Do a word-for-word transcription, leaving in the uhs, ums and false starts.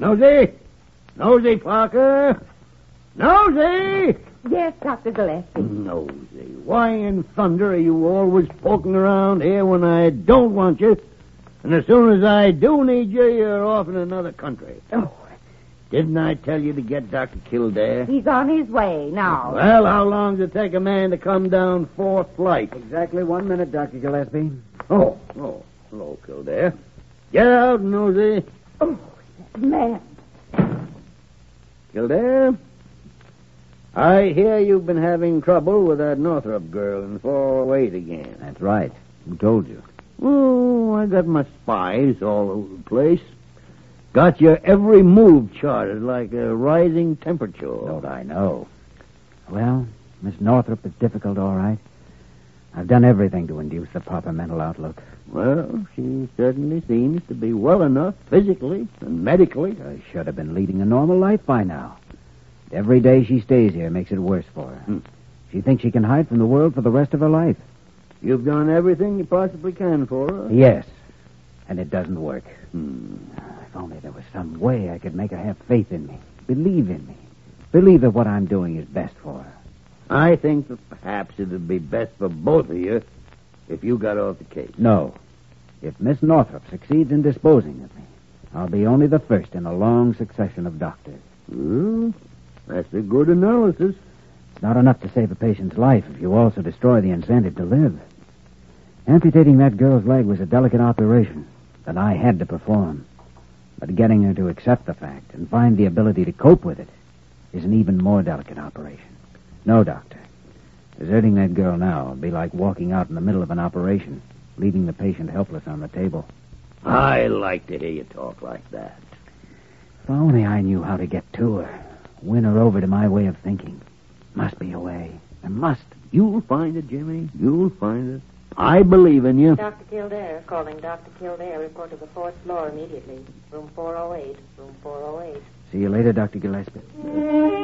Nosy! Nosy, Parker! Nosy! Yes, Doctor Gillespie. Nosy, why in thunder are you always poking around here when I don't want you? And as soon as I do need you, you're off in another country. Oh. Didn't I tell you to get Doctor Kildare? He's on his way now. Well, how long does it take a man to come down four flights? Exactly one minute, Doctor Gillespie. Oh, oh, hello, Kildare. Get out, Nosy. Oh, man. Kildare? I hear you've been having trouble with that Northrop girl in four oh eight again. That's right. Who told you? Oh, I got my spies all over the place. Got your every move charted like a rising temperature. Don't I know? Well, Miss Northrop is difficult, all right. I've done everything to induce the proper mental outlook. Well, she certainly seems to be well enough physically and medically. I should have been leading a normal life by now. Every day she stays here makes it worse for her. Hmm. She thinks she can hide from the world for the rest of her life. You've done everything you possibly can for her? Yes, and it doesn't work. Hmm. If only there was some way I could make her have faith in me, believe in me, believe that what I'm doing is best for her. I think that perhaps it would be best for both of you if you got off the case. No. If Miss Northrop succeeds in disposing of me, I'll be only the first in a long succession of doctors. Well, that's a good analysis. It's not enough to save a patient's life if you also destroy the incentive to live. Amputating that girl's leg was a delicate operation that I had to perform. But getting her to accept the fact and find the ability to cope with it is an even more delicate operation. No, Doctor. Deserting that girl now would be like walking out in the middle of an operation, leaving the patient helpless on the table. I like to hear you talk like that. If only I knew how to get to her, win her over to my way of thinking. Must be a way. There must. You'll find it, Jimmy. You'll find it. I believe in you. Doctor Kildare, calling Doctor Kildare. Report to the fourth floor immediately. Room four oh eight. Room four oh eight. See you later, Doctor Gillespie.